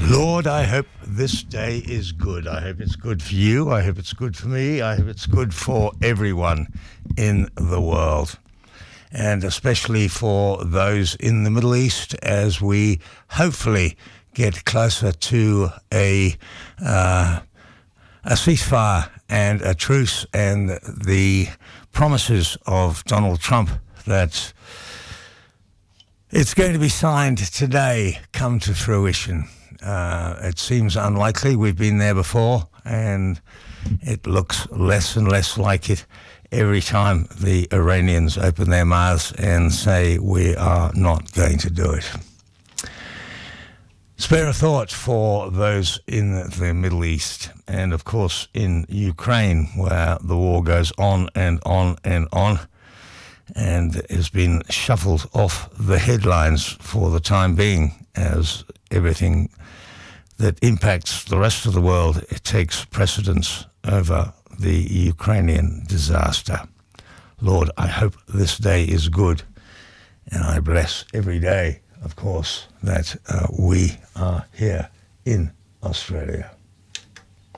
Lord, I hope this day is good. I hope it's good for you. I hope it's good for me. I hope it's good for everyone in the world, and especially for those in the Middle East as we hopefully get closer to a ceasefire and a truce, and the promises of Donald Trump that it's going to be signed today come to fruition. It seems unlikely. We've been there before, and it looks less and less like it every time the Iranians open their mouths and say we are not going to do it. Spare a thought for those in the Middle East, and of course in Ukraine, where the war goes on and on and on, and has been shuffled off the headlines for the time being, as everything that impacts the rest of the world, it takes precedence over the Ukrainian disaster. Lord, I hope this day is good, and I bless every day, of course, that we are here in Australia.